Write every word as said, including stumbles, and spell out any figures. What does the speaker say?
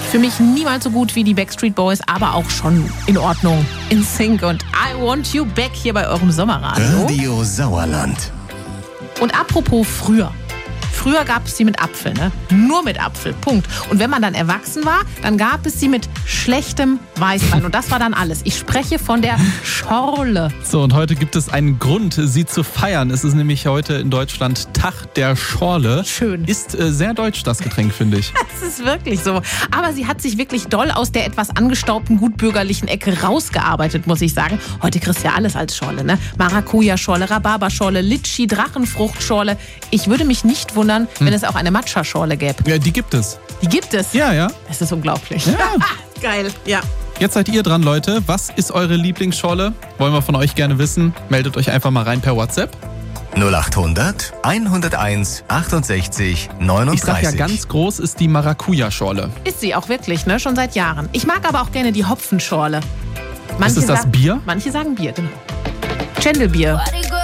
Für mich niemals so gut wie die Backstreet Boys, aber auch schon in Ordnung. In Sync und I Want You Back hier bei eurem Sommerradio. Radio Sauerland. Und apropos früher. Früher gab es sie mit Apfel, ne? Nur mit Apfel, Punkt. Und wenn man dann erwachsen war, dann gab es sie mit schlechtem Weißwein. Und das war dann alles. Ich spreche von der Schorle. So, und heute gibt es einen Grund, sie zu feiern. Es ist nämlich heute in Deutschland Tag der Schorle. Schön. Ist äh, sehr deutsch, das Getränk, finde ich. Das ist wirklich so. Aber sie hat sich wirklich doll aus der etwas angestaubten, gutbürgerlichen Ecke rausgearbeitet, muss ich sagen. Heute kriegst du ja alles als Schorle, ne? Maracuja-Schorle, Rhabarberschorle, Litschi, Drachenfruchtschorle. Ich würde mich nicht wundern, wenn es auch eine Matcha-Schorle gäbe. Ja, die gibt es. Die gibt es? Ja, ja. Das ist unglaublich. Ja. Geil, ja. Jetzt seid ihr dran, Leute. Was ist eure Lieblingsschorle? Wollen wir von euch gerne wissen. Meldet euch einfach mal rein per WhatsApp. null achthundert, hunderteins, achtundsechzig, neununddreißig. Ich sag ja, ganz groß ist die Maracuja-Schorle. Ist sie auch wirklich, ne? Schon seit Jahren. Ich mag aber auch gerne die Hopfenschorle. Manche Ist es das sagen, Bier? Manche sagen Bier, genau. Chendelbier.